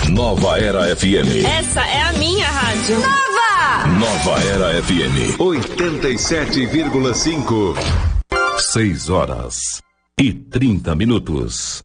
Nova Era FM. Essa é a minha rádio. Nova Era FM 87,5. 6 horas e 30 minutos.